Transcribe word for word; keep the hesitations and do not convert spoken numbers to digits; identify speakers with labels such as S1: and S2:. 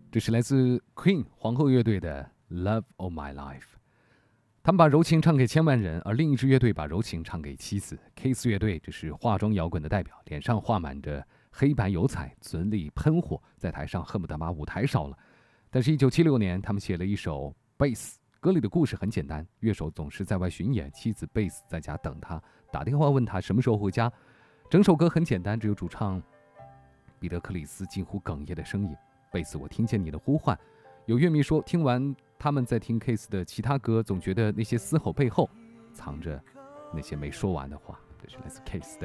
S1: 这是来自 Queen 皇后乐队的 Love of My Life。他们把柔情唱给千万人，而另一支乐队把柔情唱给妻子。Kiss 乐队这是化妆摇滚的代表，脸上画满着黑白油彩，嘴里喷火，在台上恨不得把舞台烧了。但是，一九七六年，他们写了一首《Bass》，歌里的故事很简单：乐手总是在外巡演，妻子 Bass 在家等他，打电话问他什么时候回家。整首歌很简单，只有主唱彼得·克里斯近乎哽咽的声音。贝斯，我听见你的呼唤。有乐迷说，听完他们在听 Kiss 的其他歌，总觉得那些嘶吼背后藏着那些没说完的话。这是来自 Kiss 的